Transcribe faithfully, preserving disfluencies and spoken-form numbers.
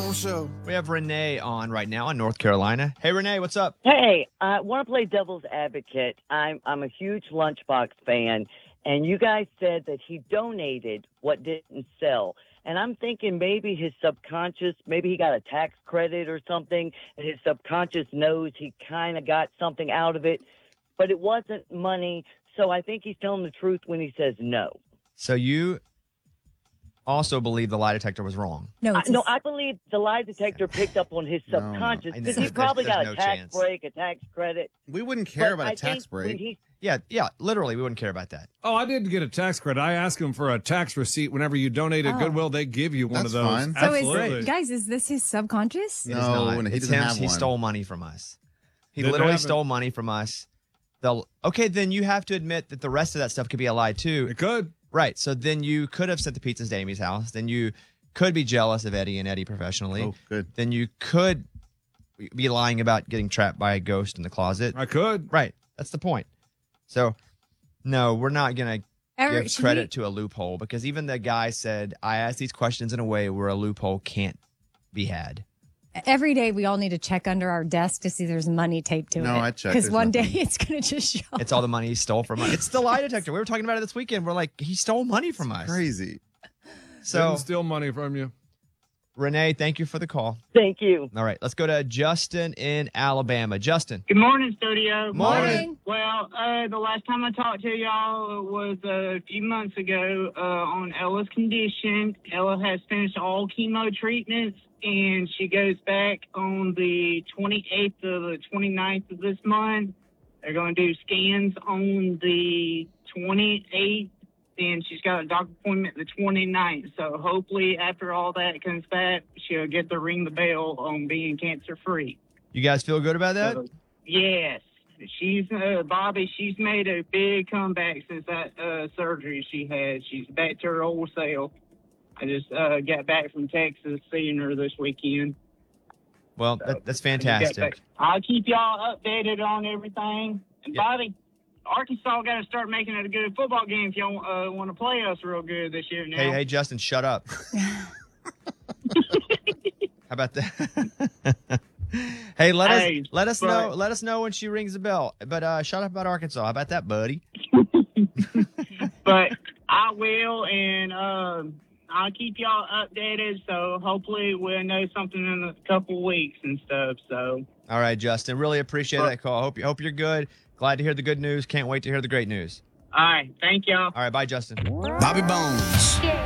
Bone Show. We have Renee on right now in North Carolina. Hey, Renee, what's up? Hey, I want to play devil's advocate. I'm I'm a huge Lunchbox fan, and you guys said that he donated what didn't sell. And I'm thinking maybe his subconscious, maybe he got a tax credit or something, and his subconscious knows he kind of got something out of it, but it wasn't money. So I think he's telling the truth when he says no. So you also believe the lie detector was wrong? No, I, it's no, a- I believe the lie detector picked up on his No, no. subconscious I know. because he There's- probably there's got no a tax chance. break, a tax credit. We wouldn't care But about I a tax think when break. he- Yeah, yeah, literally, we wouldn't care about that. Oh, I didn't get a tax credit. I asked them for a tax receipt. Whenever you donate at Oh. Goodwill, they give you one That's of those. fine. so Absolutely. is guys, is this his subconscious? It is No, not. and he It's doesn't him. have He one. stole money from us. He Didn't literally have it. stole money from us. The okay, then you have to admit that the rest of that stuff could be a lie too. It could. Right. So then you could have sent the pizzas to Amy's house. Then you could be jealous of Eddie and Eddie professionally. Oh, good. Then you could be lying about getting trapped by a ghost in the closet. I could. Right. That's the point. So, no, we're not going to Every- give should credit we- to a loophole because even the guy said, I asked these questions in a way where a loophole can't be had. Every day we all need to check under our desk to see there's money taped to it. No, I checked. Because There's one day nothing. it's going to just show. It's all the money he stole from us. It's the lie detector. We were talking about it this weekend. We're like, he stole money from us. Crazy. So, Didn't steal money from you. Renee, thank you for the call. Thank you. All right, let's go to Justin in Alabama. Justin. Good morning, studio. Morning. Well, uh, the last time I talked to y'all was a few months ago uh, on Ella's condition. Ella has finished all chemo treatments, and she goes back on the twenty-eighth of the twenty-ninth of this month. They're going to do scans on the twenty-eighth, and she's got a doctor appointment the twenty-ninth. So hopefully after all that comes back, she'll get to ring the bell on being cancer-free. You guys feel good about that? So, yes. She's, uh, Bobby, she's made a big comeback since that uh, surgery she had. She's back to her old self. I just uh, got back from Texas seeing her this weekend. Well, that, that's I just got fantastic. back. I'll keep y'all updated on everything. And Yeah. Bobby, Arkansas got to start making it a good football game if y'all uh, want to play us real good this year now. Hey, hey, Justin, shut up. How about that? Hey, let Hey, us let us but- know let us know when she rings the bell. But uh, shut up about Arkansas. How about that, buddy? But I will, and um, I'll keep y'all updated. So hopefully we'll know something in a couple weeks and stuff. So All right, Justin. Really appreciate Well- that call. Hope you hope you're good. Glad to hear the good news. Can't wait to hear the great news. all right, thank y'all. All right, bye, Justin. Bobby Bones.